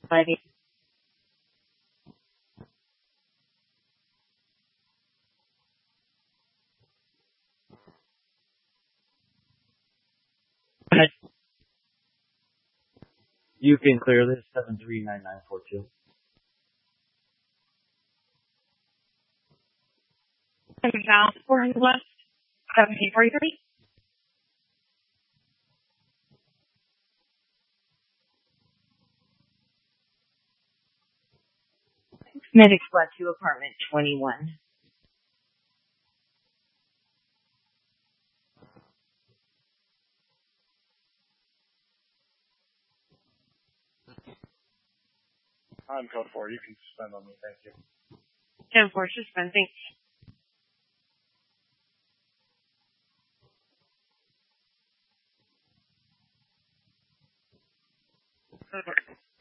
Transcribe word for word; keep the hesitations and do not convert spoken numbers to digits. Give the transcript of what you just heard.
Buddy. You can clear this seven three nine nine four two. Seven thousand four hundred west, seventeen forty-three. Medic Squad two, apartment twenty-one. I'm code four. You can suspend on me. Thank you. ten four, suspend, thanks. Over.